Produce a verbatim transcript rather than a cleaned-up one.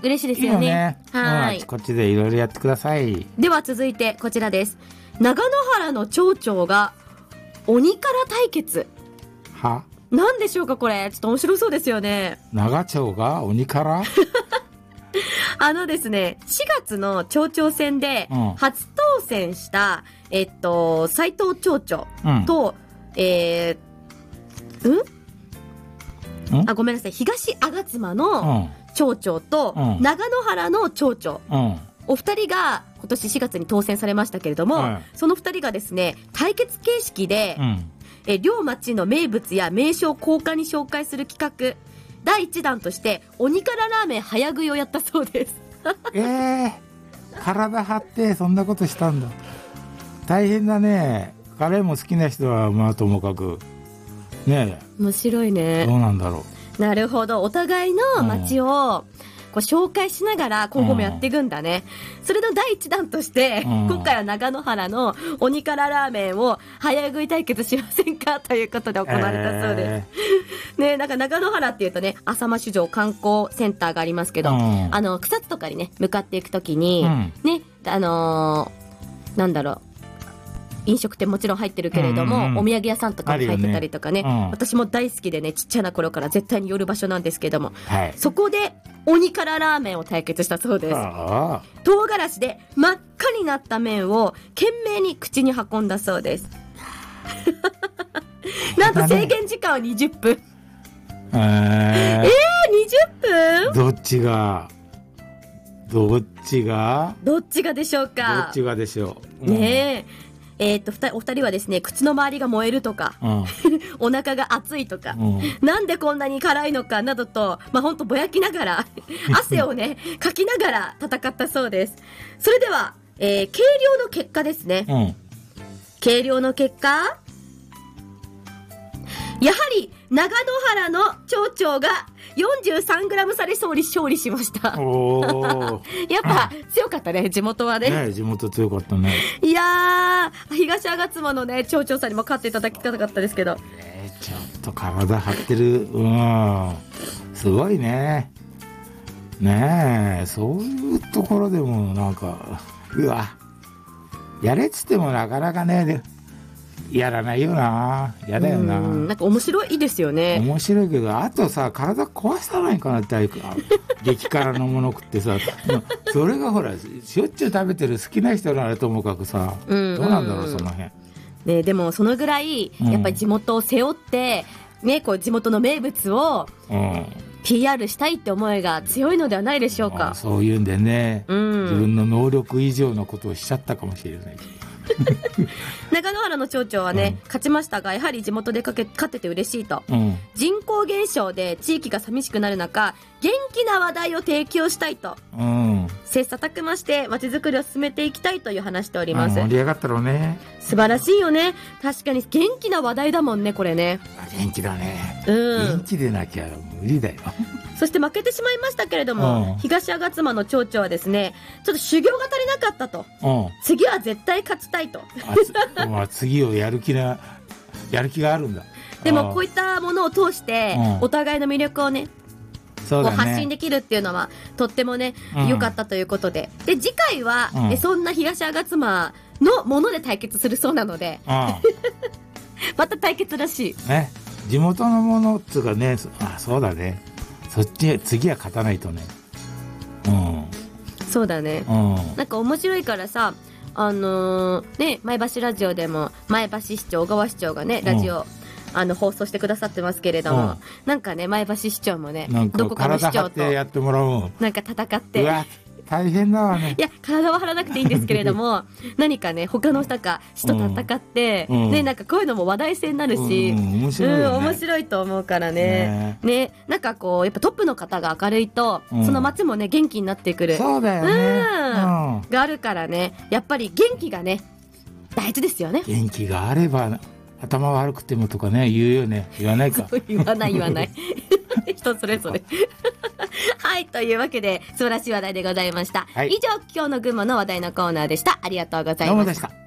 嬉しいですよね。 いいよね。 はい、 うん、こっちでいろいろやってください。 では続いてこちらです。長野原の町長が鬼から対決。 は？ なんでしょうかこれ。ちょっと面白そうですよね。 長町が鬼からあのですね、しがつの町長選で初当選した、うん、えっと、斉藤町長と、うん、えー、んんあ、ごめんなさい。東吾妻の町長と、長野原の町長。うん、お二人が今年しがつに当選されましたけれども、うん、その二人がですね、対決形式で、うん、え両町の名物や名所を交換に紹介する企画、だいいちだんとして鬼辛ラーメン早食いをやったそうです。 えー、体張ってそんなことしたんだ。大変だね。カレーも好きな人はまあともかくねえ、 面白いね。 どうなんだろう。なるほど、お互いの街を、うんこう紹介しながら今後もやっていくんだね、うん、それのだいいちだんとして、うん、今回は長野原の鬼辛ラーメンを早食い対決しませんかということで行われたそうです、えー、ね、なんか長野原っていうとね、浅間市場観光センターがありますけど、うん、あの草津とかにね向かっていくときに、うん、ね、あのー、なんだろう、飲食店もちろん入ってるけれども、うんうん、お土産屋さんとかも入ってたりとかね、ね、うん、私も大好きでね、ちっちゃな頃から絶対に寄る場所なんですけども、はい、そこで鬼辛ラーメンを対決したそうです。唐辛子で真っ赤になった麺を懸命に口に運んだそうですなんと制限時間はにじゅっぷん。えー、えー、にじゅっぷん？ どっちがどっちがどっちがでしょうか。 どっちがでしょう、 うん、ねえ、えー、っとお二人はですね、口の周りが燃えるとか、うん、お腹が熱いとか、うん、なんでこんなに辛いのかなどと、まあ、ほんとぼやきながら汗をねかきながら戦ったそうです。それでは、えー、計量の結果ですね、うん、計量の結果、やはり長野原の町長が よんじゅうさんグラム 差で勝利勝利しました。おやっぱ強かったね、地元はね。 ね、地元強かったね。 いやー、東吾妻のね町長さんにも勝っていただきたかったですけど、 えー、ちょっと体張ってる。うん、すごいね。ねえ、そういうところでもなんか、うわ、やれっつってもなかなかね、やらないよな。やだよな。 うん、なんか面白いですよね。 面白いけど、あとさ、体壊さないかなって激辛のもの食ってさそれがほらしょっちゅう食べてる好きな人ならともかくさ、うんうんうん、どうなんだろうその辺、 ね、でもそのぐらいやっぱり地元を背負って、うん、ね、こう地元の名物を、うん、ピーアール したいって思いが強いのではないでしょうか。 そういうんでね、うん、自分の能力以上のことをしちゃったかもしれない長野原の町長はね、うん、勝ちましたが、やはり地元でかけ勝てて嬉しいと、うん、人口減少で地域が寂しくなる中、元気な話題を提供したいと、うん、切磋琢磨して街づくりを進めていきたいという話しております。 盛り上がったろうね。 素晴らしいよね。確かに元気な話題だもんね、これね。 元気だね、うん、元気でなきゃ無理だよそして負けてしまいましたけれども、うん、東吾妻の町長はですね、ちょっと修行が足りなかったと、うん、次は絶対勝ちたいとあ、まあ、次をやる気なやる気があるんだ。 でもこういったものを通してお互いの魅力をね、そうだね、こう発信できるっていうのはとってもね、うん、良かったということで、で次回は、うん、えそんな東吾妻のもので対決するそうなので、うん、また対決らしい、 ね、地元のものっていうかね、あ、そうだね、そっち次は勝たないとね、うん、 そうだね、うん、なんか面白いからさ、あのー、ね、前橋ラジオでも前橋市長、小川市長がねラジオ、うん、あの放送してくださってますけれども、うん、なんかね前橋市長もね、どこかの市長とやってもらう、なんか戦って、うわ大変だわね。 いや体は張らなくていいんですけれども何かね他の人か市と戦って、うんね、なんかこういうのも話題性になるし、うん、面白いよね、うん、面白いと思うからね、ね、ね、なんかこうやっぱトップの方が明るいと、うん、その街もね元気になってくる、 そうだよね、 うんうん、があるからね、やっぱり元気がね大事ですよね。 元気があれば頭悪くてもとかね言うよね。言わないか。 言わない言わない人それぞれはい、というわけで素晴らしい話題でございました、はい、以上今日の群馬の話題のコーナーでした。ありがとうございました。どうもでした。